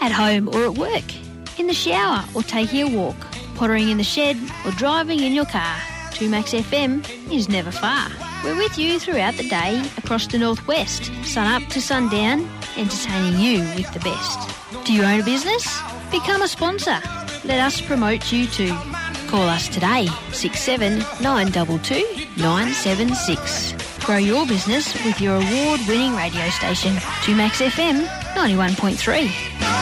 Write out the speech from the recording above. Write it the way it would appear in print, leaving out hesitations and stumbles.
At home or at work, in the shower or taking a walk, pottering in the shed or driving in your car, 2Max FM is never far. We're with you throughout the day across the northwest, sun up to sundown, entertaining you with the best. Do you own a business? Become a sponsor. Let us promote you too. Call us today, 67 922 976. Grow your business with your award-winning radio station, 2Max FM 91.3.